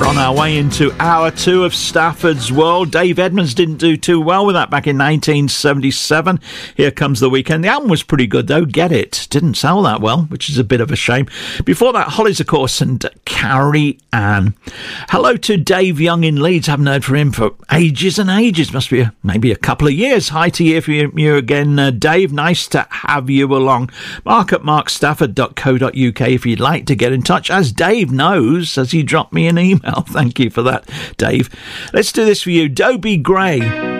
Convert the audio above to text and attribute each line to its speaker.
Speaker 1: We're on our way into hour 2 of Stafford's World. Dave Edmunds didn't do too well with that back in 1977. Here Comes the Weekend. The album was pretty good, though. Get It. Didn't sell that well, which is a bit of a shame. Before that, Hollies, of course, and Carrie Ann. Hello to Dave Young in Leeds. Haven't heard from him for ages and ages. Must be maybe a couple of years. Hi to you, you again, Dave. Nice to have you along. Mark at markstafford.co.uk if you'd like to get in touch. As Dave knows, as he dropped me an email. Thank you for that, Dave. Let's do this for you. Dobie Gray.